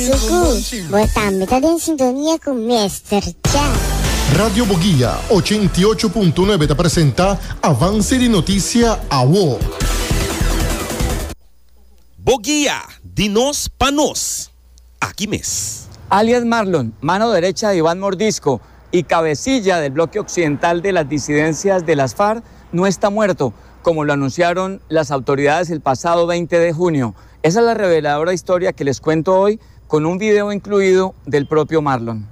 Suku, voltamos a en sintonía con Mr. Chat. Radio Boguía 88.9 te presenta Avance de Noticia a vos. Boguía, dinos panos. Aquí mes. Alias Marlon, mano derecha de Iván Mordisco y cabecilla del bloque occidental de las disidencias de las FARC, no está muerto, como lo anunciaron las autoridades el pasado 20 de junio. Esa es la reveladora historia que les cuento hoy, con un video incluido del propio Marlon.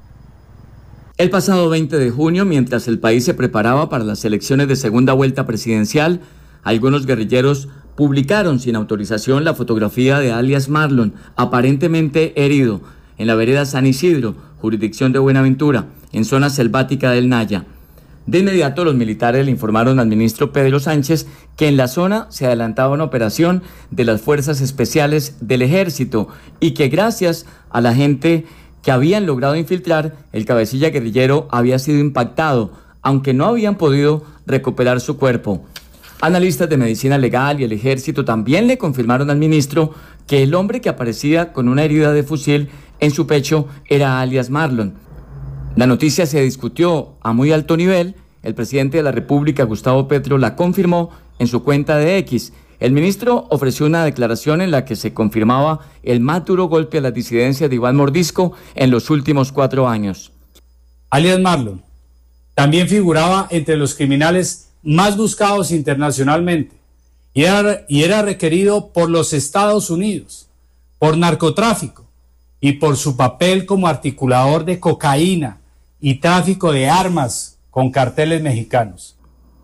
El pasado 20 de junio, mientras el país se preparaba para las elecciones de segunda vuelta presidencial, algunos guerrilleros publicaron sin autorización la fotografía de alias Marlon, aparentemente herido, en la vereda San Isidro, jurisdicción de Buenaventura, en zona selvática del Naya. De inmediato los militares le informaron al ministro Pedro Sánchez que en la zona se adelantaba una operación de las fuerzas especiales del ejército y que gracias a la gente que habían logrado infiltrar, el cabecilla guerrillero había sido impactado, aunque no habían podido recuperar su cuerpo. Analistas de medicina legal y el ejército también le confirmaron al ministro que el hombre que aparecía con una herida de fusil en su pecho era alias Marlon. La noticia se discutió a muy alto nivel. El presidente de la República, Gustavo Petro, la confirmó en su cuenta de X. El ministro ofreció una declaración en la que se confirmaba el más duro golpe a las disidencias de Iván Mordisco en los últimos 4 años. Alias Marlon también figuraba entre los criminales más buscados internacionalmente y era requerido por los Estados Unidos, por narcotráfico y por su papel como articulador de cocaína y tráfico de armas con carteles mexicanos.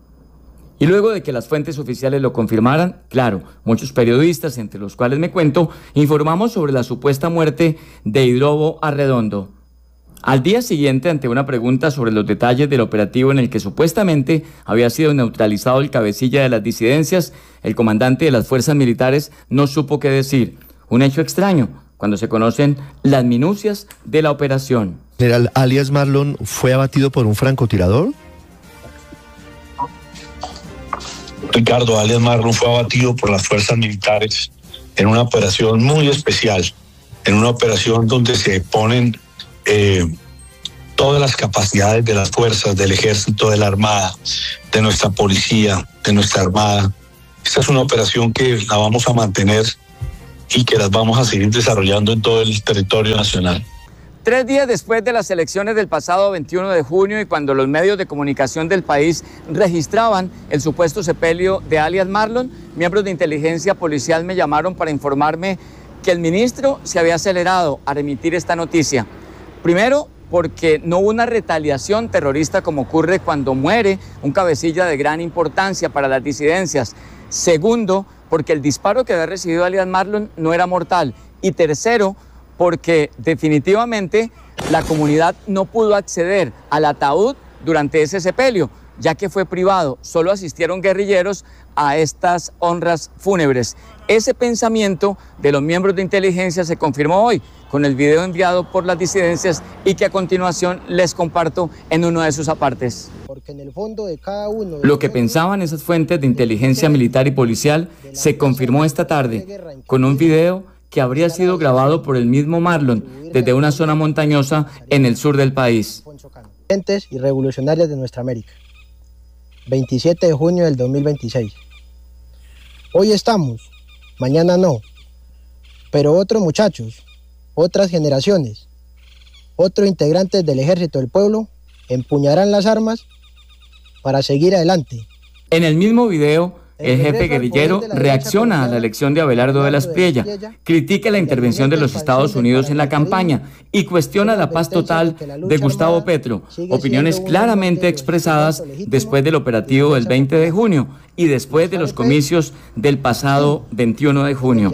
Y luego de que las fuentes oficiales lo confirmaran, claro, muchos periodistas, entre los cuales me cuento, informamos sobre la supuesta muerte de Hidrobo Arredondo. Al día siguiente, ante una pregunta sobre los detalles del operativo en el que supuestamente había sido neutralizado el cabecilla de las disidencias, el comandante de las fuerzas militares no supo qué decir. Un hecho extraño, cuando se conocen las minucias de la operación. General, alias Marlon fue abatido por un francotirador. Ricardo, alias Marlon fue abatido por las fuerzas militares en una operación muy especial, en una operación donde se ponen todas las capacidades de las fuerzas, del ejército, de la armada, de nuestra policía, de nuestra armada. Esta es una operación que la vamos a mantener y que las vamos a seguir desarrollando en todo el territorio nacional. 3 días después de las elecciones del pasado 21 de junio y cuando los medios de comunicación del país registraban el supuesto sepelio de alias Marlon, miembros de inteligencia policial me llamaron para informarme que el ministro se había acelerado a remitir esta noticia. Primero, porque no hubo una retaliación terrorista como ocurre cuando muere un cabecilla de gran importancia para las disidencias. Segundo, porque el disparo que había recibido alias Marlon no era mortal. Y tercero, porque definitivamente la comunidad no pudo acceder al ataúd durante ese sepelio, ya que fue privado. Solo asistieron guerrilleros a estas honras fúnebres. Ese pensamiento de los miembros de inteligencia se confirmó hoy con el video enviado por las disidencias y que a continuación les comparto en uno de sus apartes. Porque en el fondo de cada uno lo que pensaban esas fuentes de inteligencia militar y policial se confirmó esta tarde con un video que habría sido grabado por el mismo Marlon desde una zona montañosa en el sur del país. Y revolucionarias de nuestra América. 27 de junio del 2026. Hoy estamos, mañana no. Pero otros muchachos, otras generaciones, otros integrantes del Ejército del Pueblo empuñarán las armas para seguir adelante. En el mismo video, el jefe guerrillero reacciona a la elección de Abelardo de la Espriella, critica la intervención de los Estados Unidos en la campaña y cuestiona la paz total de Gustavo Petro, opiniones claramente expresadas después del operativo del 20 de junio y después de los comicios del pasado 21 de junio.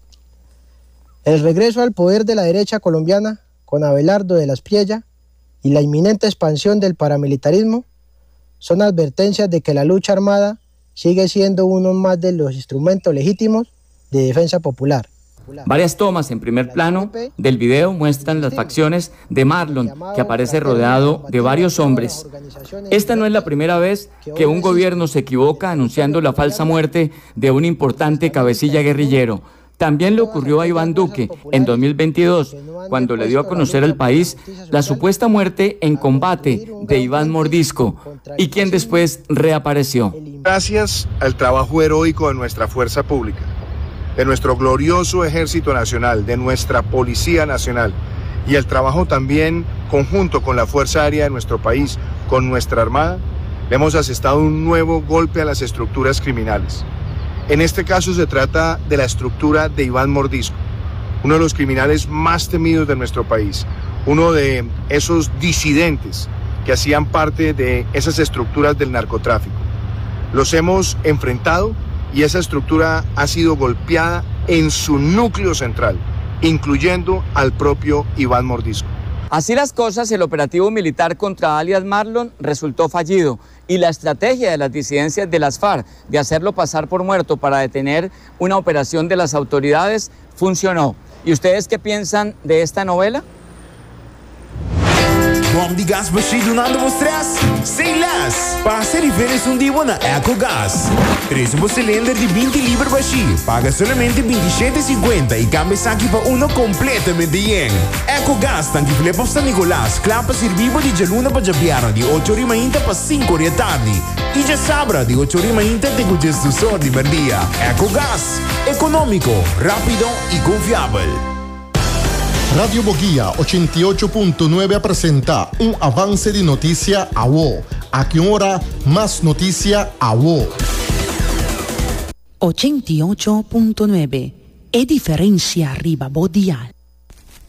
El regreso al poder de la derecha colombiana con Abelardo de la Espriella y la inminente expansión del paramilitarismo son advertencias de que la lucha armada sigue siendo uno más de los instrumentos legítimos de defensa popular. Varias tomas en primer plano del video muestran las facciones de Marlon, que aparece rodeado de varios hombres. Esta no es la primera vez que un gobierno se equivoca anunciando la falsa muerte de un importante cabecilla guerrillero. También le ocurrió a Iván Duque en 2022, cuando le dio a conocer al país la supuesta muerte en combate de Iván Mordisco, y quien después reapareció. Gracias al trabajo heroico de nuestra fuerza pública, de nuestro glorioso Ejército Nacional, de nuestra Policía Nacional, y el trabajo también conjunto con la Fuerza Aérea de nuestro país, con nuestra Armada, le hemos asestado un nuevo golpe a las estructuras criminales. En este caso se trata de la estructura de Iván Mordisco, uno de los criminales más temidos de nuestro país, uno de esos disidentes que hacían parte de esas estructuras del narcotráfico. Los hemos enfrentado y esa estructura ha sido golpeada en su núcleo central, incluyendo al propio Iván Mordisco. Así las cosas, el operativo militar contra alias Marlon resultó fallido y la estrategia de las disidencias de las FARC de hacerlo pasar por muerto para detener una operación de las autoridades funcionó. ¿Y ustedes qué piensan de esta novela? Bom de gás baixo na demonstração. Sem las. Passa e vês dia na EcoGás. 3 cilindro de 20 libras baixo. Paga somente 27,50 e cambia aqui para uno completamente yen. EcoGás tanque flepa San Nicolás. Clapa servivo de Jaluna para Jabiara de 8h30 para 5h da tarde. E já sabra de 8h30 de congestor de dia. EcoGás. Econômico, rápido e confiável. Radio Boguía 88.9 presenta un avance de noticia a vos. A qué hora más noticia a vos. 88.9 e differenza arriba Bodial.